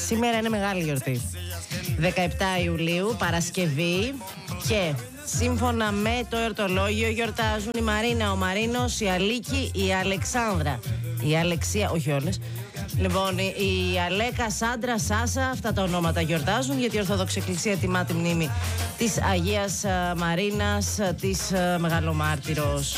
Σήμερα είναι μεγάλη γιορτή. 17 Ιουλίου, Παρασκευή, και σύμφωνα με το εορτολόγιο γιορτάζουν η Μαρίνα, ο Μαρίνος, η Αλίκη, η Αλεξάνδρα, η Αλεξία, όχι όλες. Λοιπόν, η Αλέκα, Σάντρα, Σάσα, αυτά τα ονόματα γιορτάζουν, γιατί η Ορθόδοξη Εκκλησία τιμά τη μνήμη της Αγίας Μαρίνας, της Μεγαλομάρτυρος.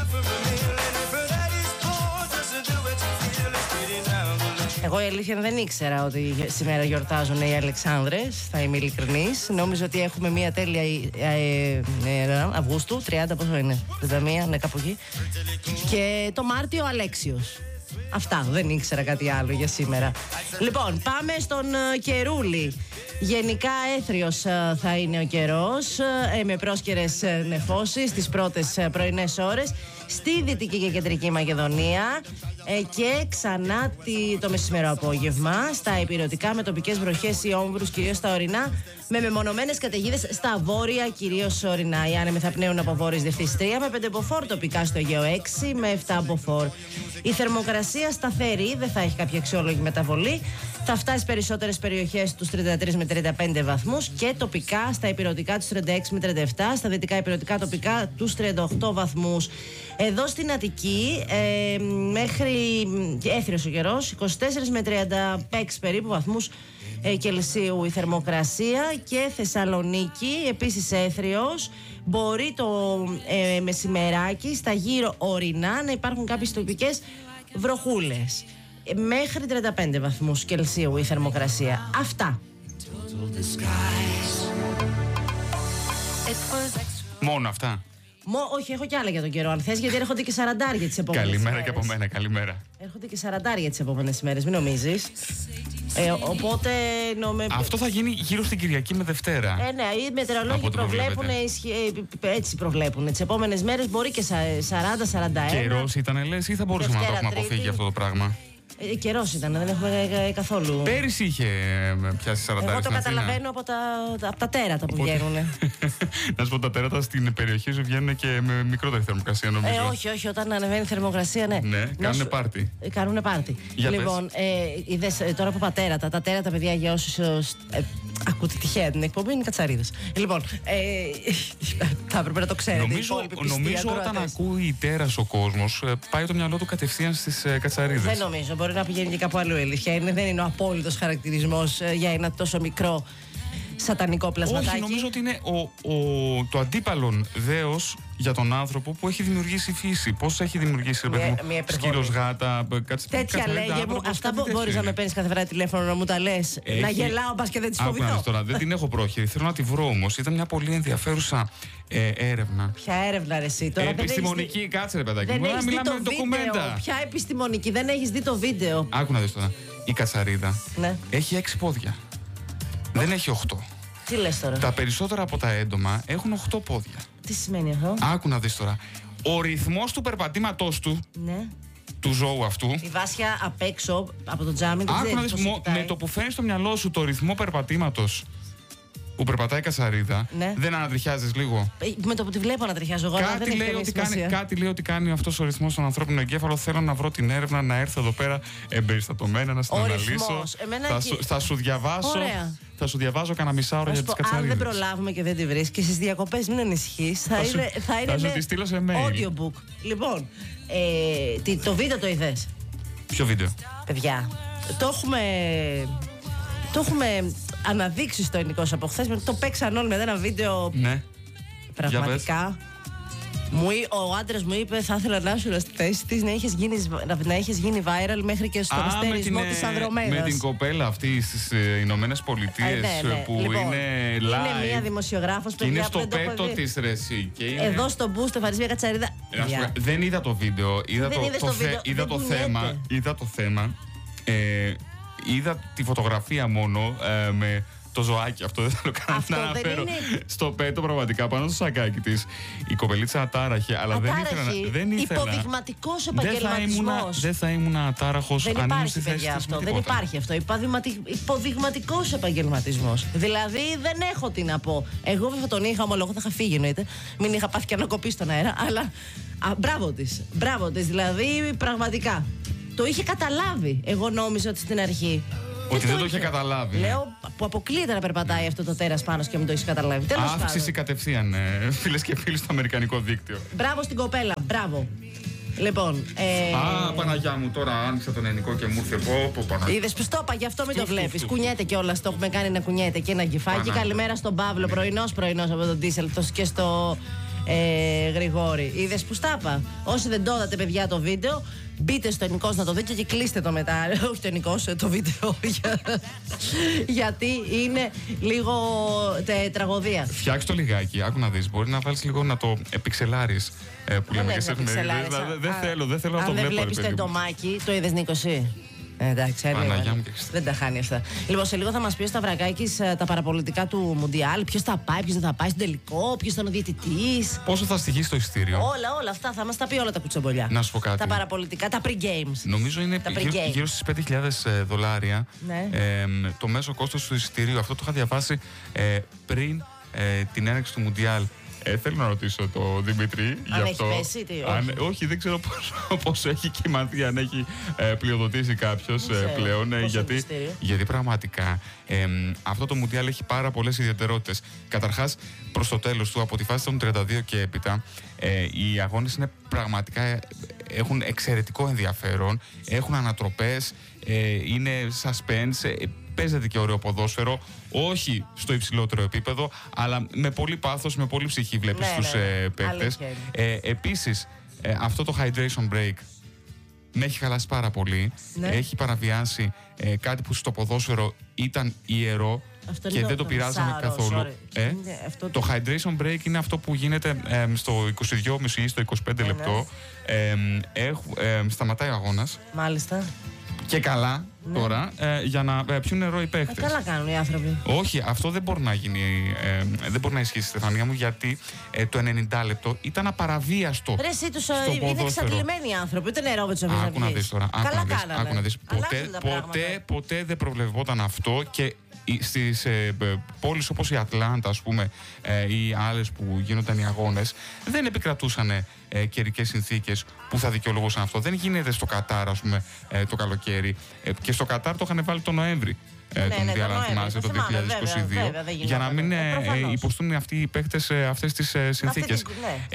Εγώ η αλήθεια δεν ήξερα ότι σήμερα γιορτάζουν οι Αλεξάνδρες, θα είμαι ειλικρινής. Νόμιζα ότι έχουμε μια τέλεια Αυγούστου, 30 πόσο είναι, 31, ναι, κάπου εκεί. Και το Μάρτιο ο Αλέξιος. Αυτά, δεν ήξερα κάτι άλλο για σήμερα. Λοιπόν, πάμε στον καιρούλη. Γενικά έθριος θα είναι ο καιρός, με πρόσκαιρες νεφώσεις τις πρώτες πρωινές ώρες στη Δυτική και Κεντρική Μακεδονία, και ξανά το μεσημερό απόγευμα στα ηπειρωτικά, με τοπικές βροχές ή όμβρους, κυρίως στα ορεινά, με μεμονωμένες καταιγίδες στα βόρεια, κυρίως ορεινά. Οι άνεμοι θα πνέουν από βόρειες διευθύνσεις 3 με 5 μποφόρ, τοπικά στο Αιγαίο 6 με 7 μποφόρ. Η θερμοκρασία σταθερή, δεν θα έχει κάποια αξιόλογη μεταβολή. Θα φτάσει στις περισσότερες περιοχές τους 33 με 35 βαθμούς και τοπικά στα ηπειρωτικά τους 36 με 37, στα δυτικά ηπειρωτικά τοπικά τους 38 βαθμούς. Εδώ στην Αττική μέχρι έθριος ο καιρός, 24 με 36 περίπου βαθμούς Κελσίου η θερμοκρασία, και Θεσσαλονίκη επίσης έθριος. Μπορεί το μεσημεράκι στα γύρω ορεινά να υπάρχουν κάποιες τοπικές βροχούλες. Μέχρι 35 βαθμούς Κελσίου η θερμοκρασία. Αυτά. Μόνο αυτά. Όχι, έχω κι άλλα για τον καιρό αν θες, γιατί έρχονται και 40 τις επόμενες Καλημέρα ημέρες. και από μένα, καλημέρα. Έρχονται και 40 τις επόμενες ημέρες, μην νομίζεις. Οπότε αυτό θα γίνει γύρω στην Κυριακή με Δευτέρα. Ναι, οι μετεωρολόγοι προβλέπουν, έτσι προβλέπουν. Τις επόμενες μέρες μπορεί και 40-41. Καιρός ήταν, λες, ή θα μπορούσαμε να το έχουμε αποφύγει αυτό το πράγμα? Καιρός ήταν, δεν έχουμε καθόλου. Πέρυσι είχε πιάσει 40. Εγώ το καταλαβαίνω από τα τέρατα που βγαίνουν. Να σου πω, τα τέρατα στην περιοχή σου βγαίνουν και με μικρότερη θερμοκρασία, νομίζω. Όχι, όταν ανεβαίνει η θερμοκρασία, ναι. Ναι, κάνουνε πάρτι. Κάνουνε πάρτι. Λοιπόν, είδες τώρα που τα τέρατα, παιδιά, για όσους ακούτε τυχαία την εκπομπή, είναι κατσαρίδες. Λοιπόν, θα έπρεπε να το ξέρετε. Νομίζω όταν ακούει τέρας ο κόσμος, πάει το μυαλό του κατευθείαν στις κατσαρίδες. Δεν νομίζω. Μπορεί να πηγαίνει και κάπου αλλού η αλήθεια. Δεν είναι ο απόλυτος χαρακτηρισμός για ένα τόσο μικρό σατανικό πλασματάκι. Όχι, νομίζω ότι είναι το αντίπαλον δέος για τον άνθρωπο που έχει δημιουργήσει η φύση. Πώς έχει δημιουργήσει, σκύλος, γάτα, τέτοια λέγε μου. Αυτά μπορείς να με παίρνεις κάθε βράδυ τηλέφωνο να μου τα λες, να γελάω πας και δεν τις φοβηθώ. Τώρα, δεν την έχω πρόχειρη, θέλω να τη βρω όμως. Ήταν μια πολύ ενδιαφέρουσα έρευνα. Ποια έρευνα, ρε εσύ? Τώρα επιστημονική, κάτσε ρε παιδάκι μου. Δεν έχεις δει το βίντεο. Ποια επιστημονική, δεν έχεις δει το βίντεο? Άκου να δεις τώρα. Η κατσαρίδα έχει 6 πόδια. Δεν έχει 8. Τι λες τώρα? Τα περισσότερα από τα έντομα έχουν 8 πόδια. Τι σημαίνει αυτό? Άκου να δεις τώρα. Ο ρυθμός του περπατήματός του, του ζώου αυτού. Η Βάσια απ' έξω από το τζάμι. Άκου να δεις, με το που φέρνεις στο μυαλό σου το ρυθμό περπατήματος που περπατάει η κατσαρίδα, δεν ανατριχιάζεις λίγο? Με το που τη βλέπω ανατριχιάζω εγώ. Κάτι λέει ότι κάνει αυτός ο ρυθμός στον ανθρώπινο εγκέφαλο. Θέλω να βρω την έρευνα, να έρθω εδώ πέρα εμπεριστατωμένα, να στην αναλύσω. Θα σου διαβάσω. Ωραία. Θα σου διαβάζω κανένα μισά ώρα για τις κατσαρίδες. Αν δεν προλάβουμε και δεν τη βρεις και στις διακοπές, μην ανησυχείς. Θα σου τη στείλω σε mail. Audiobook. Λοιπόν, το βίντεο το είδες? Ποιο βίντεο? Παιδιά, το έχουμε αναδείξει στο Ελληνικός από χθες. Το παίξαν όλοι με ένα βίντεο. Ναι. Πραγματικά. Ο άντρας μου είπε, θα ήθελα να ήσουν στη θέση της, να έχεις γίνει viral μέχρι και στον αστερισμό της Ανδρομέδας. Με την κοπέλα αυτή στις Ηνωμένες Πολιτείες που λοιπόν, είναι live. Είναι μια δημοσιογράφος που είναι στο πέτο της ρεσί. Εδώ στο boost εμφανίζει μια κατσαρίδα. Δεν είδα το βίντεο. Είδα το θέμα. Είδα τη φωτογραφία μόνο με το ζωάκι αυτό, δεν θέλω καν να αναφέρω. Στο πέτο πραγματικά πάνω στο σακάκι της. Η κοπελίτσα ατάραχε, αλλά δεν ήθελα. Υποδειγματικός επαγγελματισμός. Δεν θα ήμουν ατάραχος αν ήμουν στη θέση της. Δεν υπάρχει αυτό. Υποδειγματικός επαγγελματισμός. Δηλαδή δεν έχω τι να πω. Εγώ βέβαια τον είχα ομολογώ, θα είχα φύγει εννοείται. Μην είχα πάθει και ανακοπή στον αέρα, αλλά μπράβο της. Δηλαδή πραγματικά. Το είχε καταλάβει. Εγώ νόμιζα ότι στην αρχή Ότι δεν το είχε καταλάβει. Λέω που αποκλείεται να περπατάει αυτό το τέρας πάνω και μην το έχει καταλάβει. Αύξηση κατευθείαν, φίλες και φίλοι, στο αμερικανικό δίκτυο. Μπράβο στην κοπέλα, μπράβο. Λοιπόν. Παναγιά μου, τώρα άνοιξα τον ελληνικό και μου ήρθε Παναγιά. Είδες που το είπα, γι' αυτό μην το βλέπεις. Κουνιέται κιόλας, το έχουμε κάνει να κουνιέται και ένα γκυφάκι. Καλημέρα στον Παύλο, πρωινός από τον Ντίσελτος και στο Γρηγόρη. Είδες που τα είπα. Όσοι δεν το είδατε, παιδιά, το βίντεο, μπείτε στο Ενικός να το δείτε και κλείστε το μετά. Όχι το Ενικός, το βίντεο. Γιατί είναι λίγο τραγωδία. Φτιάξτε το λιγάκι, άκου να δεις. Μπορεί να βάλεις λίγο να το επιξελάρεις. Που λέμε και σε εφημερίδες. Δεν θέλω να το βλέπω. Αν δεν βλέπεις το εντομάκι, το είδες, Νίκο, εσύ? Εντάξει, δεν τα χάνει αυτά. Λοιπόν, σε λίγο θα μας πει ο Σταυρακάκης τα παραπολιτικά του Μουντιάλ. Ποιος θα πάει, ποιος δεν θα πάει στον τελικό, ποιος θα είναι ο διαιτητής. Πόσο θα στοιχήσει το ειστήριο. Όλα αυτά θα μας τα πει όλα τα κουτσομπολιά. Να σου πω κάτι. Τα παραπολιτικά, τα pre-games. Νομίζω είναι γύρω στις $5.000. Ναι. Το μέσο κόστος του ειστηρίου. Αυτό το είχα διαβάσει πριν την έναρξη του Μουντιάλ. Θέλω να ρωτήσω τον Δημήτρη γι' αυτό. Έχει πέσει, όχι. Όχι, δεν ξέρω πόσο έχει κοιμαθεί, αν έχει πλειοδοτήσει κάποιος πλέον. Γιατί πραγματικά αυτό το Μουντιάλ έχει πάρα πολλές ιδιαιτερότητες. Καταρχάς, προς το τέλος του, από τη φάση των 32 και έπειτα, οι αγώνες είναι πραγματικά, έχουν εξαιρετικό ενδιαφέρον, έχουν ανατροπές, είναι suspense. Παίζεται και ωραίο ποδόσφαιρο, όχι στο υψηλότερο επίπεδο, αλλά με πολύ πάθος, με πολύ ψυχή βλέπεις τους παίκτες. Επίσης, αυτό το hydration break με έχει χαλάσει πάρα πολύ. Ναι. Έχει παραβιάσει κάτι που στο ποδόσφαιρο ήταν ιερό και δεν το πειράζαμε καθόλου. Το hydration break είναι αυτό που γίνεται στο 22,5 ή στο 25 λεπτό. Σταματάει ο αγώνας. Μάλιστα. Και καλά τώρα για να πιούν νερό οι παίχτες. Καλά κάνουν οι άνθρωποι. Όχι, αυτό δεν μπορεί να γίνει. Δεν μπορεί να ισχύσει, Στεφανία μου, γιατί το 90 λεπτό ήταν απαραβίαστο. Ρε, εσύ τους είναι εξαντλημένοι οι άνθρωποι. Ούτε νερό δεν τους αφήνει. Άκου να δεις τώρα. Άκου να δεις. Ποτέ δεν προβλεπόταν αυτό και στις πόλεις όπως η Ατλάντα, ας πούμε, ή άλλες που γίνονταν οι αγώνες, δεν επικρατούσαν καιρικές συνθήκες που θα δικαιολογούσαν αυτό. Δεν γίνεται στο Κατάρ, ας πούμε, το καλοκαίρι. Και στο Κατάρ το είχαν βάλει τον Νοέμβρη. Τον Μουντιάλ, αν θυμάσαι, το 2022, για να μην υποστούν αυτοί οι παίκτες αυτές τις συνθήκες.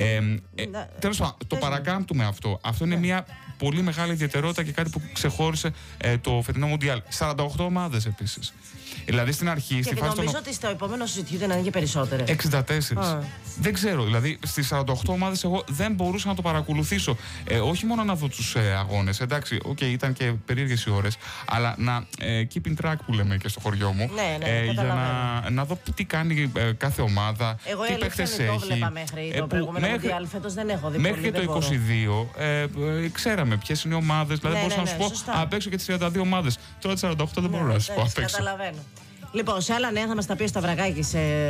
Τέλος πάντων, το παρακάμπτουμε αυτό. Αυτό είναι μια πολύ μεγάλη ιδιαιτερότητα και κάτι που ξεχώρισε το φετινό Μουντιάλ. 48 ομάδες επίσης. Δηλαδή στην αρχή. Και νομίζω ότι στο επόμενο συζητιούνται να είναι και περισσότερες. 64. Δεν ξέρω. Δηλαδή στις 48 ομάδες εγώ δεν μπορούσα να το παρακολουθήσω. Όχι μόνο να δω τους αγώνες. Εντάξει, ήταν και περίεργες οι ώρες. Αλλά να keeping track που λέμε και στο χωριό μου. Για να δω τι κάνει κάθε ομάδα. Εγώ τι παίκτες έχει. Εγώ το βλέπα μέχρι το προηγούμενο Μουντιάλ. Φέτος δεν έχω δει. Μέχρι το 22 ξέραμε ποιες είναι οι ομάδες. Δηλαδή μπορούσα να σου πω απ' έξω και τις 32 ομάδες. Τώρα τις 48 δεν μπορώ να σου πω απ' έξω. Καταλαβαίνω. Λοιπόν, σε άλλα νέα θα μας τα πει ο Σταυρακάκης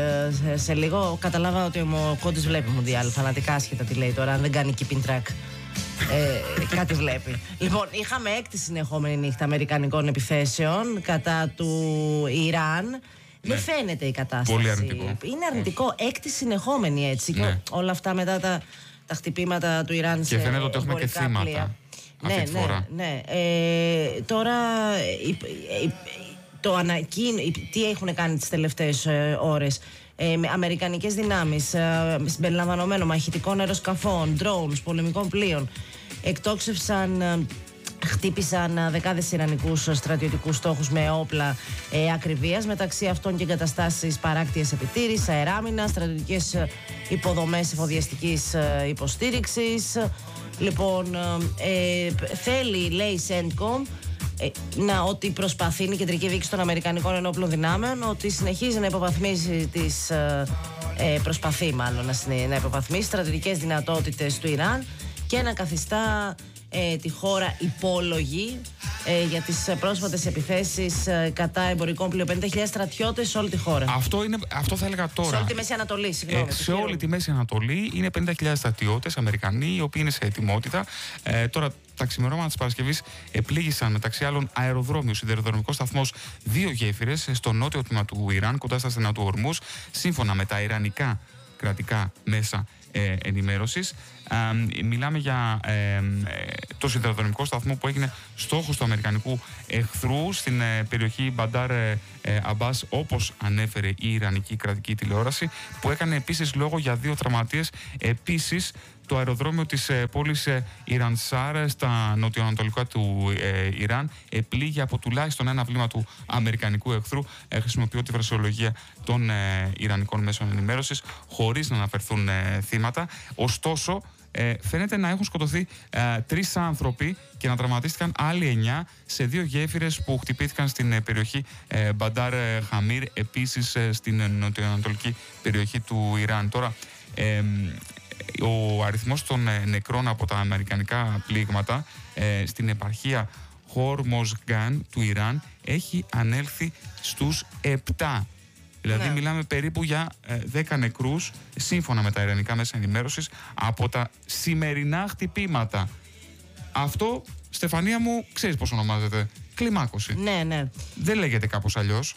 σε λίγο. Καταλάβα ότι ο Κόντης βλέπει Μουντιάλ. Φανατικά άσχετα τι λέει τώρα, αν δεν κάνει keeping track. Κάτι βλέπει. Λοιπόν, είχαμε έκτη συνεχόμενη νύχτα αμερικανικών επιθέσεων κατά του Ιράν. Δεν φαίνεται η κατάσταση. Πολύ αρνητικό. Είναι αρνητικό. Έκτη συνεχόμενη έτσι. Και όλα αυτά μετά τα χτυπήματα του Ιράν σε φαίνεται ότι έχουμε και θύματα. Ναι. Τώρα τι έχουν κάνει τις τελευταίες ώρες. Αμερικανικές δυνάμεις συμπεριλαμβανομένων μαχητικών αεροσκαφών, drones, πολεμικών πλοίων χτύπησαν δεκάδες ιρανικούς στρατιωτικούς στόχους με όπλα ακριβίας, μεταξύ αυτών και εγκαταστάσεις παράκτειας επιτήρησης, αεράμινα, στρατιωτικές υποδομές εφοδιαστικής υποστήριξης. Λοιπόν, θέλει, λέει CENTCOM, ότι προσπαθεί η κεντρική διοίκηση των Αμερικανικών Ενόπλων Δυνάμεων, ότι συνεχίζει να υποβαθμίσει προσπαθεί μάλλον να υποβαθμίσει στρατιωτικές δυνατότητες του Ιράν και να καθιστά τη χώρα υπόλογη για τις πρόσφατες επιθέσεις κατά εμπορικών πλοίων. 50.000 στρατιώτες σε όλη τη χώρα. Αυτό θα έλεγα τώρα. Σε όλη τη Μέση Ανατολή, συγγνώμη. Σε όλη τη Μέση Ανατολή είναι 50.000 στρατιώτες Αμερικανοί, οι οποίοι είναι σε ετοιμότητα. Τώρα, τα ξημερώματα της Παρασκευής επλήγησαν μεταξύ άλλων αεροδρόμιο, σιδηροδρομικός σταθμός, 2 γέφυρες στο νότιο τμήμα του Ιράν, κοντά στα στενά του Ορμούς, σύμφωνα με τα ιρανικά κρατικά μέσα ενημέρωσης. Μιλάμε για το σιδηροδρομικό σταθμό που έγινε στόχος του αμερικανικού εχθρού στην περιοχή Μπαντάρ Αμπάς, όπως ανέφερε η Ιρανική κρατική τηλεόραση, που έκανε επίσης λόγο για 2 τραυματίες. Επίσης, το αεροδρόμιο της πόλης Ιρανσάρ στα νοτιοανατολικά του Ιράν επλήγει από τουλάχιστον ένα βλήμα του αμερικανικού εχθρού. Χρησιμοποιώ τη φρασιολογία των Ιρανικών μέσων ενημέρωσης, χωρίς να αναφερθούν θύματα. Ωστόσο, φαίνεται να έχουν σκοτωθεί 3 άνθρωποι και να τραυματίστηκαν άλλοι 9 σε 2 γέφυρες που χτυπήθηκαν στην περιοχή Μπαντάρ Χαμίρ, επίσης στην νοτιοανατολική περιοχή του Ιράν. Τώρα, ο αριθμός των νεκρών από τα αμερικανικά πλήγματα στην επαρχία Χορμοζγκάν του Ιράν έχει ανέλθει στους 7. Δηλαδή μιλάμε περίπου για 10 νεκρούς, σύμφωνα με τα ιρανικά μέσα ενημέρωσης, από τα σημερινά χτυπήματα. Αυτό, Στεφανία μου, ξέρεις πώς ονομάζεται? Κλιμάκωση. Ναι. Δεν λέγεται κάπως αλλιώς.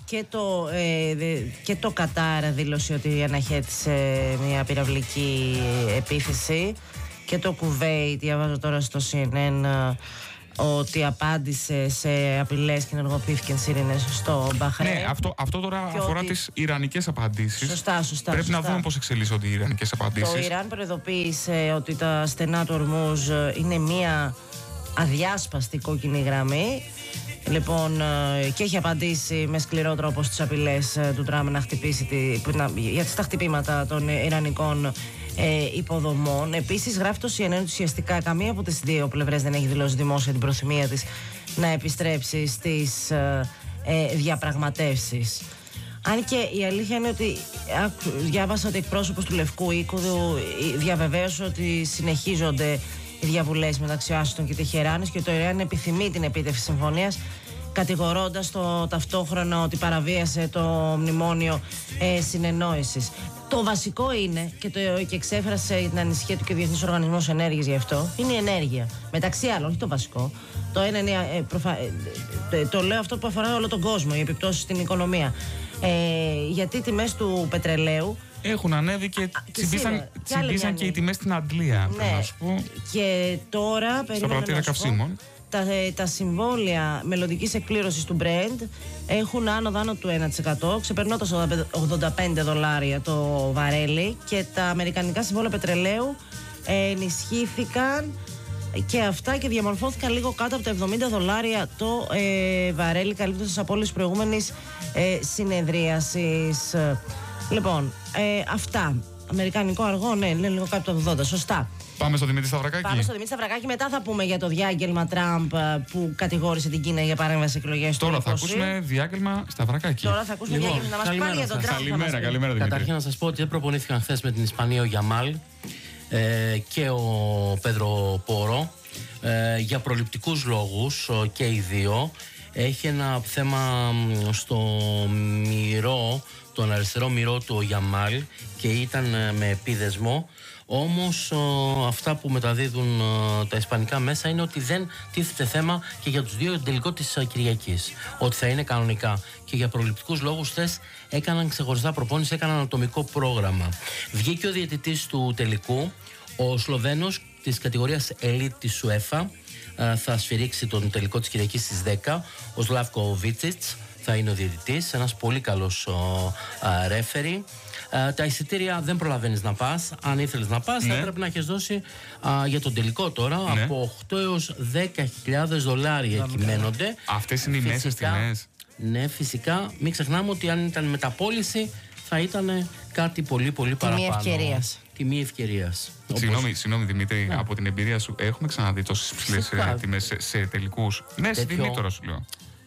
Και το Κατάρ δήλωσε ότι αναχέτησε μια πυραυλική επίθεση. Και το Κουβέιτ, διαβάζω τώρα στο CNN, ότι απάντησε σε απειλές και ενεργοποιήθηκαν σύρινες στο Μπαχρέιν. Ναι, αυτό τώρα αφορά τις ιρανικές απαντήσεις. Σωστά. Πρέπει να δούμε πώς εξελίσσονται οι ιρανικές απαντήσεις. Το Ιράν προειδοποίησε ότι τα στενά του Ορμούζ είναι μια αδιάσπαστη κόκκινη γραμμή. Λοιπόν, και έχει απαντήσει με σκληρό τρόπο στις απειλές του Τραμπ να χτυπήσει για τα χτυπήματα των ιρανικών υποδομών. Επίσης, γράφει το CNN ότι ουσιαστικά καμία από τις 2 πλευρές δεν έχει δηλώσει δημόσια την προθυμία της να επιστρέψει στις διαπραγματεύσεις. Αν και η αλήθεια είναι ότι διάβασα ότι εκπρόσωπος του Λευκού Οίκου διαβεβαίωσε ότι συνεχίζονται οι διαβουλές μεταξύ Ουάσιγκτον και Τεχεράνης και το Ιράν επιθυμεί την επίτευξη συμφωνίας, κατηγορώντας το ταυτόχρονα ότι παραβίασε το μνημόνιο συνεννόησης. Το βασικό είναι, και εξέφρασε την ανησυχία του και ο Διεθνής Οργανισμός Ενέργειας γι' αυτό, είναι η ενέργεια. Μεταξύ άλλων, όχι το βασικό. Το ένα είναι, το λέω αυτό που αφορά όλο τον κόσμο, οι επιπτώσεις στην οικονομία. Γιατί οι τιμές του πετρελαίου έχουν ανέβει και τσιμπήσαν και οι τιμές στην Αντλία. Ναι. Να σου πω. Και τώρα στα πρατήρια καυσίμων. Τα συμβόλαια μελλοντικής εκκλήρωσης του Brent έχουν άνω του 1%, ξεπερνώντας $85 το βαρέλι, και τα αμερικανικά συμβόλαια πετρελαίου ενισχύθηκαν και αυτά και διαμορφώθηκαν λίγο κάτω από τα $70 το βαρέλι, καλύπτοντας από όλες τις προηγούμενες συνεδρίασεις. Λοιπόν, αυτά. Αμερικανικό αργό, ναι, είναι λίγο κάτω από το 80, σωστά. Πάμε στο Δημήτρη Σταυρακάκη. Μετά θα πούμε για το διάγγελμα Τραμπ που κατηγόρησε την Κίνα για παρέμβαση εκλογές του 2020. Τώρα θα ακούσουμε διάγγελμα Σταυρακάκη. Τώρα θα ακούσουμε διάγγελμα να μας πάρει για τον Τραμπ. Καλημέρα, Δημήτρη. Καταρχήν να σας πω ότι δεν προπονήθηκαν χθες με την Ισπανία ο Γιαμάλ και ο Πέδρο Πόρο για προληπτικούς λόγους και οι δύο. Έχει ένα θέμα στο μυρό, τον αριστερό μυρό του ο Γιαμάλ, και ήταν με επίδεσμο. Όμως αυτά που μεταδίδουν τα ισπανικά μέσα είναι ότι δεν τίθεται θέμα και για τους δύο τελικό της Κυριακής, ότι θα είναι κανονικά, και για προληπτικούς λόγους χθες έκαναν ξεχωριστά προπόνηση, έκαναν ατομικό πρόγραμμα. Βγήκε ο διαιτητής του τελικού, ο Σλοβαίνος της κατηγορίας Elite της UEFA, θα σφυρίξει τον τελικό της Κυριακής στις 10. Ο Σλάβκο Βίτσιτς θα είναι ο διαιτητής, ένας πολύ καλός ρέφερι. Τα εισιτήρια δεν προλαβαίνεις να πας. Αν ήθελες να πας, θα πρέπει να έχεις δώσει για τον τελικό τώρα από 8 έως 10.000 δολάρια κυμαίνονται. Αυτές είναι οι μέσες τιμές. Ναι, φυσικά. Μην ξεχνάμε ότι αν ήταν μεταπώληση θα ήταν κάτι πολύ παραπάνω. Τιμή ευκαιρίας. Συγγνώμη Δημήτρη, από την εμπειρία σου, έχουμε ξαναδεί τόσες υψηλές τιμές σε τελικούς? Ναι, στην Δημήτρα σου λέω.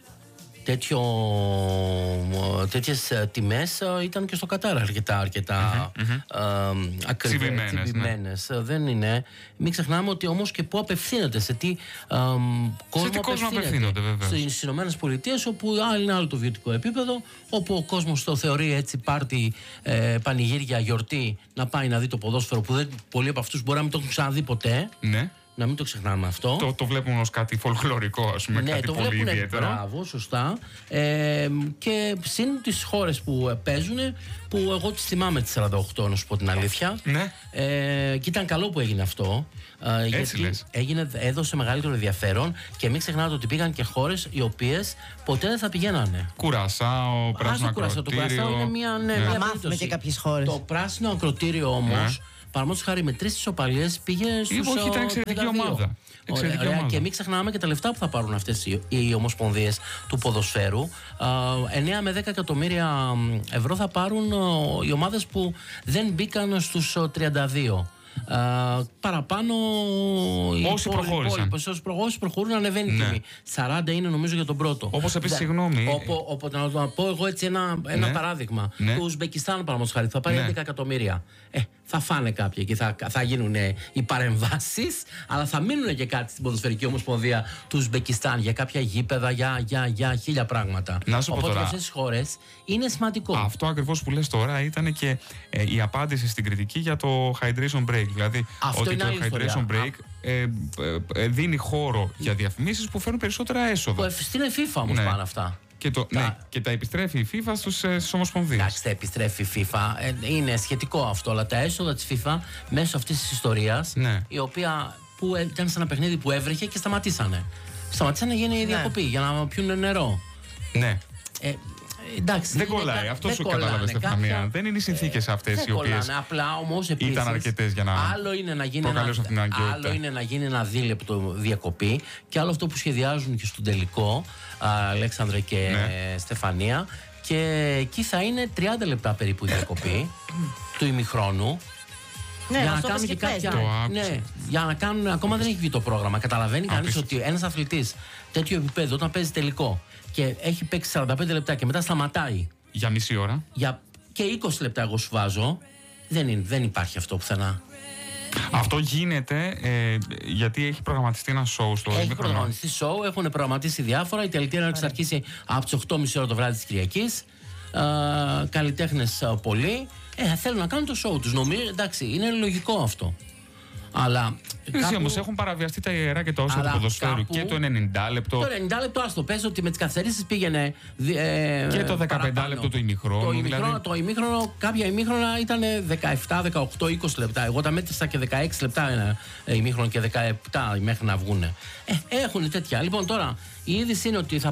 Τέτοιες τιμές ήταν και στο Κατάρ αρκετά ακριβές, δεν είναι. Μην ξεχνάμε ότι όμως και πού απευθύνεται, σε τι κόσμο απευθύνεται. Στις Ηνωμένες Πολιτείες, όπου είναι άλλο το βιωτικό επίπεδο, όπου ο κόσμος το θεωρεί έτσι πάρτι, πανηγύρια, γιορτή, να πάει να δει το ποδόσφαιρο, που πολλοί από αυτούς μπορεί να μην το έχουν ξαναδεί ποτέ. Ναι. Να μην το ξεχνάμε αυτό. Το βλέπουν ως κάτι φολκλωρικό, ας πούμε, κάτι πολύ ιδιαίτερο. Μπράβο, σωστά. Και συν τις χώρες που παίζουν, που εγώ τις θυμάμαι τις 48, να σου πω την αλήθεια. Ναι. Και ήταν καλό που έγινε αυτό. Γιατί έδωσε μεγαλύτερο ενδιαφέρον και μην ξεχνάτε ότι πήγαν και χώρες οι οποίες ποτέ δεν θα πηγαίνανε. Κουρασάο, πράσινο ακροτήριο. Το Κουρασάο είναι μια να μάθουμε και κάποιες χώρες. Το πράσινο ακροτήριο όμως, παραδείγματος χάρη με 3 ισοπαλίες πήγε στους 32. Ήταν εξαιρετική ομάδα. Ωραία. Και μην ξεχνάμε και τα λεφτά που θα πάρουν αυτές οι ομοσπονδίες του ποδοσφαίρου. 9 με 10 εκατομμύρια ευρώ θα πάρουν οι ομάδες που δεν μπήκαν στους 32. Παραπάνω όσοι προχώρησαν. Όσοι προχωρούν, ανεβαίνει η τιμή. 40 είναι νομίζω για τον πρώτο. Όπως επίσης, συγγνώμη. Οπότε να το πω εγώ έτσι ένα παράδειγμα. Το Ουσμπεκιστάν, παραδείγματος χάρη, θα πάρει 11 εκατομμύρια. Θα φάνε κάποιοι και θα γίνουν οι παρεμβάσεις, αλλά θα μείνουν και κάτι στην ποδοσφαιρική ομοσπονδία του Ουσμπεκιστάν για κάποια γήπεδα, για 1000 πράγματα. Οπότε για αυτές τις χώρες είναι σημαντικό. Αυτό ακριβώς που λες τώρα ήταν και η απάντηση στην κριτική για το hydration break. Δηλαδή ότι το hydration break δίνει χώρο για διαφημίσεις που φέρνουν περισσότερα έσοδα. Στην FIFA όμως πάνε αυτά. Και τα επιστρέφει η FIFA στις ομοσπονδίες. Εντάξει, τα επιστρέφει η FIFA. Είναι σχετικό αυτό, αλλά τα έσοδα της FIFA μέσω αυτής της ιστορίας, η οποία που ήταν σε ένα παιχνίδι που έβρεχε και σταματήσανε. Σταματήσανε να γίνει διακοπή για να πιούν νερό. Ναι. Εντάξει, δεν κολλάει. Αυτό σου κατάλαβε, Στεφανία. Δεν είναι οι συνθήκες αυτές οι οποίες ήταν αρκετές για να προκαλέσουν την αναγκαιότητα. Άλλο είναι να γίνει ένα δίλεπτο διακοπή και άλλο αυτό που σχεδιάζουν και στον τελικό, Αλέξανδρε και Στεφανία. Και εκεί θα είναι 30 λεπτά περίπου διακοπή του ημιχρόνου. Ναι, για να κάνουν και κάποια. Για να κάνουν. Ακόμα δεν έχει βγει το πρόγραμμα. Καταλαβαίνει κανείς ότι ένας αθλητής τέτοιο επίπεδο, όταν παίζει τελικό και έχει παίξει 45 λεπτά και μετά σταματάει. Για μισή ώρα. Και 20 λεπτά, εγώ σου βάζω. Δεν υπάρχει αυτό πουθενά. Αυτό γίνεται γιατί έχει προγραμματιστεί ένα σοου στο Έχει προγραμματιστεί σοου, έχουν προγραμματίσει διάφορα. Η τελετή θα αρχίσει από τις 8.30 ώρα το βράδυ της Κυριακής. Καλλιτέχνες πολλοί. Θέλουν να κάνουν το σοου τους. Νομίζω, εντάξει, είναι λογικό αυτό. Αλλά. Όμως έχουν παραβιαστεί τα ιερά και τα όσα του ποδοσφαίρου και το 90 λεπτό. Το 90 λεπτό, ας το πες ότι με τις καθυστερήσεις πήγαινε. Και το 15 λεπτό του ημιχρόνου. Το ημίχρονο, κάποια ημίχρονα ήταν 17, 18, 20 λεπτά. Εγώ τα μέτρησα και 16 λεπτά ένα ημίχρονο και 17 μέχρι να βγουν. Έχουν τέτοια. Λοιπόν, τώρα η είδηση είναι ότι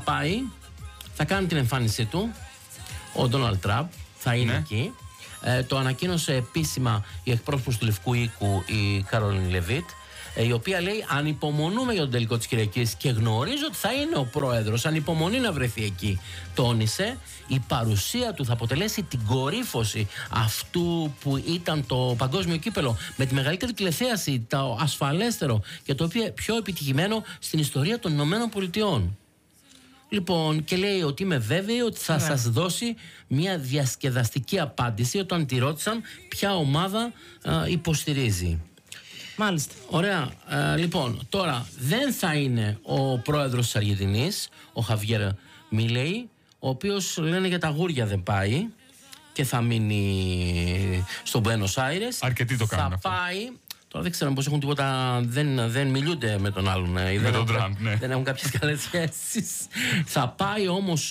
θα κάνει την εμφάνισή του ο Ντόναλντ Τραμπ. Θα είναι εκεί. Το ανακοίνωσε επίσημα η εκπρόσωπος του Λευκού Οίκου, η Κάρολιν Λεβίτ, η οποία λέει: ανυπομονούμε για τον τελικό της Κυριακής και γνωρίζω ότι θα είναι ο πρόεδρος. Ανυπομονεί να βρεθεί εκεί. Τόνισε, η παρουσία του θα αποτελέσει την κορύφωση αυτού που ήταν το παγκόσμιο κύπελο, με τη μεγαλύτερη τηλεθέαση, το ασφαλέστερο και το πιο επιτυχημένο στην ιστορία των Ηνωμένων Πολιτειών. Λοιπόν, και λέει ότι είμαι βέβαιη ότι θα σας δώσει μια διασκεδαστική απάντηση όταν τη ρώτησαν ποια ομάδα υποστηρίζει. Μάλιστα. Ωραία. Λοιπόν, τώρα δεν θα είναι ο πρόεδρος της Αργεντινής, ο Χαβιέρ Μιλέι, ο οποίος λένε για τα γούρια δεν πάει και θα μείνει στο Μπουένος Άιρες. Αρκετοί το κάνουν αυτό. Θα πάει. Τώρα δεν ξέρω πώς έχουν τίποτα. Δεν μιλούνται με τον άλλον. Με τον Τραμπ, ναι. Δεν έχουν κάποιες καλές σχέσεις. Θα πάει όμως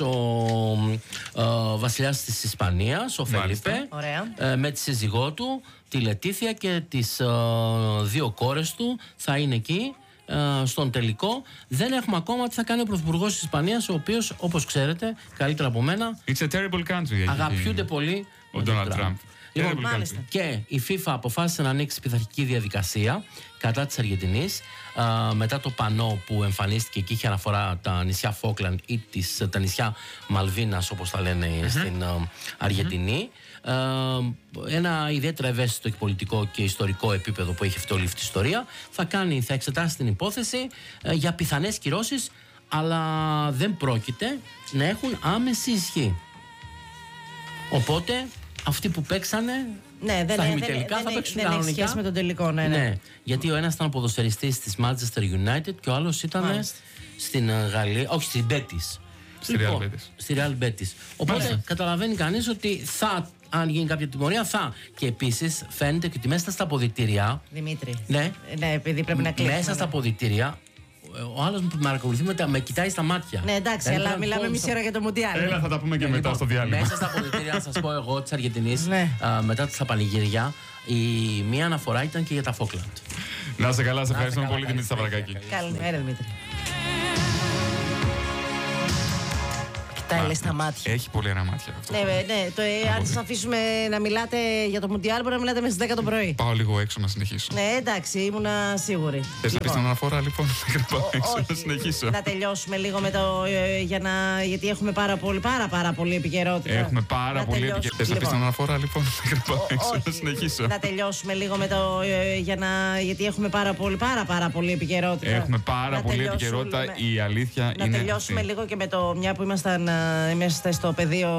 ο βασιλιάς της Ισπανίας, ο Φελίπε, με τη σύζυγό του, τη Λετίθια και τις 2 κόρες του. Θα είναι εκεί στον τελικό. Δεν έχουμε ακόμα τι θα κάνει ο πρωθυπουργός της Ισπανίας, ο οποίος, όπως ξέρετε, καλύτερα από μένα, It's a terrible country. Αγαπιούνται πολύ ο Ντόναλντ Τραμπ. Λοιπόν, και η FIFA αποφάσισε να ανοίξει πειθαρχική διαδικασία κατά της Αργεντινής μετά το πανό που εμφανίστηκε και είχε αναφορά τα νησιά Φόκλαντ ή τα νησιά Μαλβίνας, όπως τα λένε στην Αργεντινή. Ένα ιδιαίτερα ευαίσθητο και πολιτικό και ιστορικό επίπεδο που έχει αυτή όλη αυτή η ιστορία. Θα εξετάσει την υπόθεση για πιθανές κυρώσεις, αλλά δεν πρόκειται να έχουν άμεση ισχύ. Οπότε αυτοί που παίξανε στα ημιτελικά θα παίξουν κανονικά. Δεν έχει σχέση με τον τελικό, ναι. Γιατί ο ένας ήταν ποδοσφαιριστής της Manchester United και ο άλλος ήταν στην Γαλλία, όχι στην Betis. Στη Real Betis. Οπότε καταλαβαίνει κανείς ότι αν γίνει κάποια τιμωρία, θα. Και επίσης φαίνεται και ότι μέσα στα αποδυτήρια. Δημήτρη. Ναι, επειδή πρέπει να κλείσουμε. Μέσα στα αποδυτήρια. Ο άλλος που με παρακολουθεί με κοιτάει στα μάτια. Ναι, εντάξει, αλλά μιλάμε μισή ώρα για το Μουντιάλ. Έλα, θα τα πούμε και μετά στο διάλειμμα. Μέσα στα αποδυτήρια, να σας πω εγώ, της Αργεντινής, μετά τα πανηγύρια, η μία αναφορά ήταν και για τα Φόκλαντ. Να είσαι καλά, σε ευχαριστούμε πολύ, Δημήτρη Σταυρακάκη. Καλημέρα, Δημήτρη. Κοιτάει στα μάτια. Έχει πολύ ωραία μάτια αυτό. Ναι, αν σας αφήσουμε να μιλάτε για το Μουντιάλ, μπορεί να μιλάτε μέσα στις 10 το πρωί. Πάω λίγο έξω να συνεχίσω. Ναι, εντάξει, ήμουνα σίγουρη. Θες να πεις την αναφορά, λοιπόν, να πάω έξω να συνεχίσω. Να τελειώσουμε λίγο με το. Γιατί έχουμε πάρα πολύ επικαιρότητα. Έχουμε πάρα πολύ επικαιρότητα. Θες να πεις την αναφορά, λοιπόν, να πάω έξω να συνεχίσω. Να τελειώσουμε λίγο με το. Γιατί έχουμε πάρα πολύ επικαιρότητα. Έχουμε πάρα πολύ επικαιρότητα. Η αλήθεια είναι. Να τελειώσουμε λίγο και με το. Μια που ήμασταν μέσα στο πεδίο